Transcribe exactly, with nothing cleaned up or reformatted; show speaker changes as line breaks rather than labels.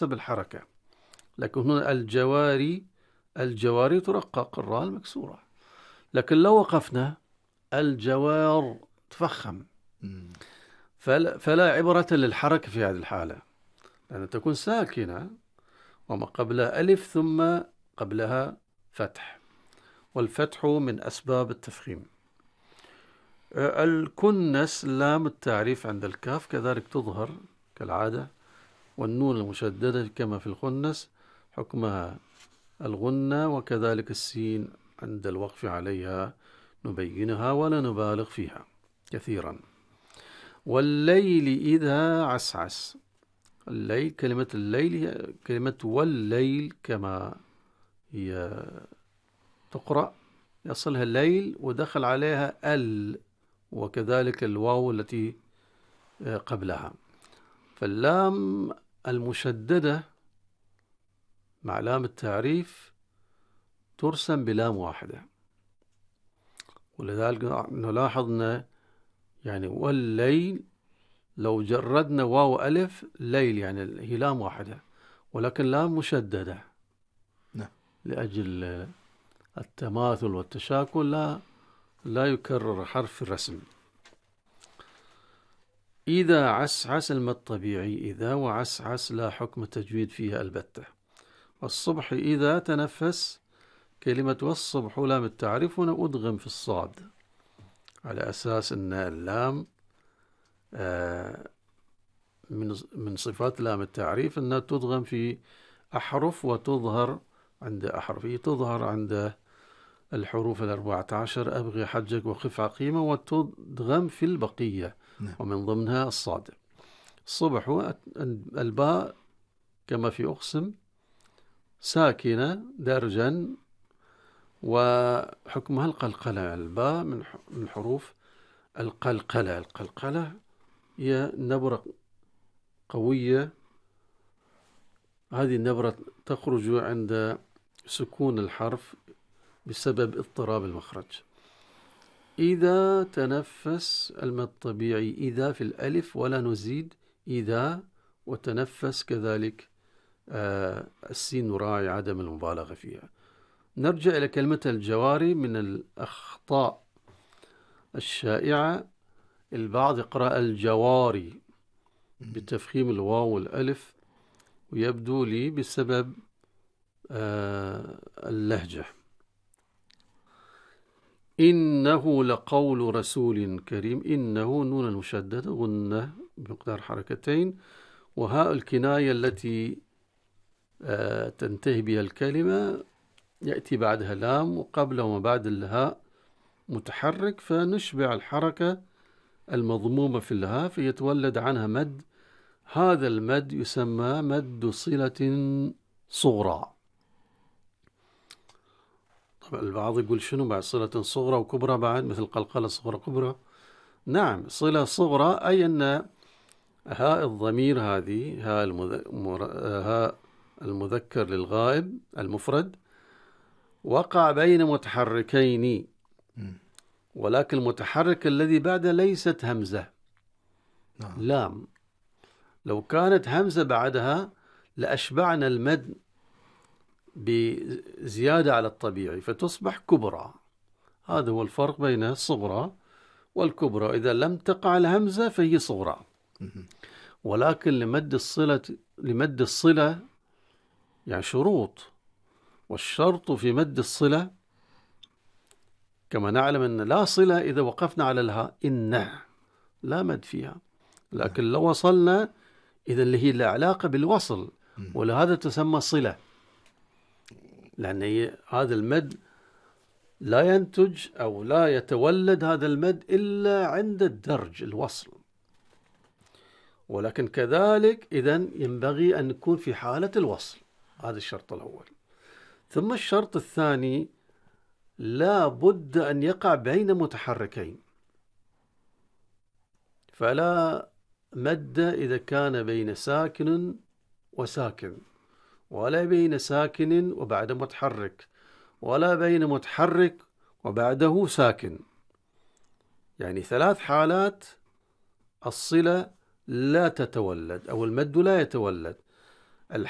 حسب الحركة. لكن هنا الجواري، الجواري ترقق الراء المكسورة. لكن لو وقفنا الجوار تفخم، فلا, فلا عبرة للحركة في هذه الحالة، لأن تكون ساكنة وما قبلها ألف ثم قبلها فتح، والفتح من أسباب التفخيم. الكنس لام التعريف عند الكاف كذلك تظهر كالعادة، والنون المشددة كما في الخنس حكمها الغنة، وكذلك السين عند الوقف عليها نبينها ولا نبالغ فيها كثيرا. والليل إذا عسعس، الليل كلمة الليل هي كلمة والليل كما هي تقرأ، يصلها الليل ودخل عليها ال، وكذلك الواو التي قبلها. فاللام المشددة مع لام التعريف ترسم بلام واحدة، ولذلك نلاحظ أن يعني والليل لو جردنا واو ألف ليل يعني هي لام واحدة، ولكن لام مشددة
نعم.
لأجل التماثل والتشاكل لا لا يكرر حرف الرسم. إذا عسعس المد طبيعي، إذا وعسعس لا حكم تجويد فيها البتة. والصبح إذا تنفس، كلمة والصبح لام التعريف هنا أدغم في الصاد على أساس أن اللام من من صفات لام التعريف أنها تدغم في أحرف وتظهر عند أحرف، هي تظهر عند الحروف الأربعة عشر أبغي حجك وخف عقيمة، وتدغم في البقية ومن ضمنها الصاد. الصبح الباء كما في أقسم ساكنة درجا وحكمها القلقلة. الباء من من حروف القلقلة. القلقلة هي نبرة قوية، هذه النبرة تخرج عند سكون الحرف بسبب اضطراب المخرج. إذا تنفس المد طبيعي إذا في الألف ولا نزيد إذا، وتنفس كذلك آه السين نراعي عدم المبالغة فيها. نرجع إلى كلمة الجواري. من الأخطاء الشائعة البعض يقرأ الجواري بتفخيم الواو والألف، ويبدو لي بسبب آه اللهجة. إنه لقول رسول كريم، إنه نون المشددة غنة بمقدار حركتين، وهاء الكناية التي آه تنتهي بها الكلمة يأتي بعدها لام، وقبله وما بعد الهاء متحرك، فنشبع الحركة المضمومة في الهاء فيتولد عنها مد. هذا المد يسمى مد صلة صغرى. طبعا البعض يقول شنو بعد صلة صغرى وكبرى بعد، مثل قلقلة صغرى كبرى؟ نعم، صلة صغرى أي أن هاء الضمير هذه هاء المذ... المذكر للغائب المفرد وقع بين متحركين، ولكن المتحرك الذي بعده ليست همزة، لام. لو كانت همزة بعدها لأشبعنا المد بزيادة على الطبيعي فتصبح كبرى. هذا هو الفرق بين الصغرى والكبرى. إذا لم تقع الهمزة فهي صغرى، ولكن لمد الصلة لمد الصلة يعني شروط، والشرط في مد الصلة كما نعلم أن لا صلة إذا وقفنا على الهاء، إنه لا مد فيها. لكن لو وصلنا إذا اللي هي لها علاقة بالوصل، ولهذا تسمى صلة، لأن هذا المد لا ينتج أو لا يتولد هذا المد إلا عند الدرج الوصل. ولكن كذلك إذن ينبغي أن نكون في حالة الوصل، هذا الشرط الأول. ثم الشرط الثاني لا بد أن يقع بين متحركين، فلا مد إذا كان بين ساكن وساكن، ولا بين ساكن وبعد متحرك، ولا بين متحرك وبعده ساكن. يعني ثلاث حالات الصلة لا تتولد أو المد لا يتولد.